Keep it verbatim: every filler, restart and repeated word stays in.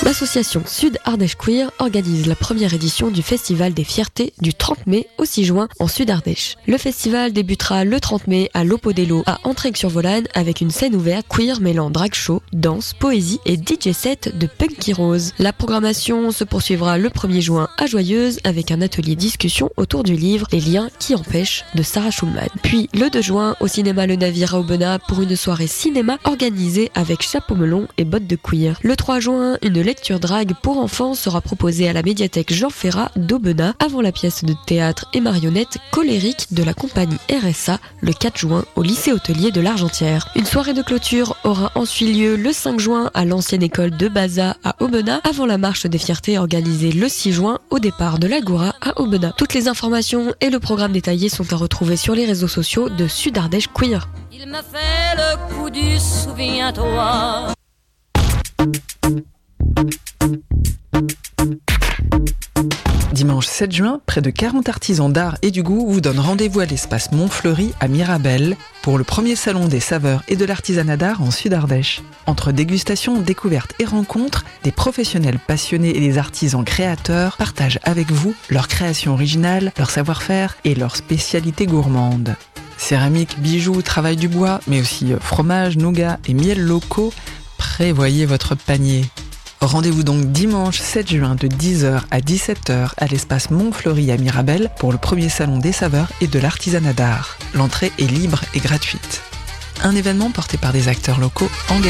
L'association Sud Ardèche Queer organise la première édition du Festival des Fiertés du trente mai au six juin en Sud-Ardèche. Le festival débutera le trente mai à l'Opodello à Entraigues-sur-Volaine avec une scène ouverte queer mêlant drag show, danse, poésie et D J set de Punky Rose. La programmation se poursuivra le premier juin à Joyeuse avec un atelier discussion autour du livre Les liens qui empêchent de Sarah Schulman. Puis le deux juin au cinéma Le Navire à Aubenas pour une soirée cinéma organisée avec chapeau melon et bottes de queer. Le trois juin, une lecture drague pour enfants sera proposée à la médiathèque Jean Ferrat d'Aubenas avant la pièce de théâtre et marionnette Colérique de la compagnie R S A le quatre juin au lycée hôtelier de l'Argentière. Une soirée de clôture aura ensuite lieu le cinq juin à l'ancienne école de Baza à Aubenas avant la marche des fiertés organisée le six juin au départ de l'Agora à Aubenas. Toutes les informations et le programme détaillé sont à retrouver sur les réseaux sociaux de Sud Ardèche Queer. Il m'a fait le coup du souviens-toi. Dimanche sept juin, près de quarante artisans d'art et du goût vous donnent rendez-vous à l'espace Montfleury à Mirabel pour le premier salon des saveurs et de l'artisanat d'art en Sud-Ardèche. Entre dégustation, découvertes et rencontres, des professionnels passionnés et des artisans créateurs partagent avec vous leurs créations originales, leur savoir-faire et leurs spécialités gourmandes. Céramique, bijoux, travail du bois, mais aussi fromage, nougat et miel locaux, prévoyez votre panier. Rendez-vous donc dimanche sept juin de dix heures à dix-sept heures à l'espace Montfleury à Mirabel pour le premier salon des saveurs et de l'artisanat d'art. L'entrée est libre et gratuite. Un événement porté par des acteurs locaux engagés.